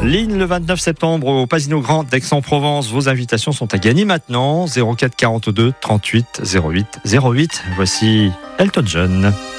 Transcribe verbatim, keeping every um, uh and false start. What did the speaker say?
Ligne le vingt-neuf septembre au Pasino Grand d'Aix-en-Provence. Vos invitations sont à gagner maintenant. zéro quatre quarante-deux trente-huit zéro huit zéro huit. Voici Elton John.